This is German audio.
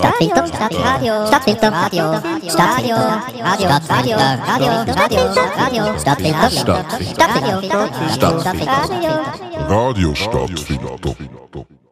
Stadtfilter, Radio, Stadtfilter, Radio, Radio, Radio, Radio, Radio, Stadtfilter, Stadtfilter, Radio, Stadtfilter, Radio Stadtfilter.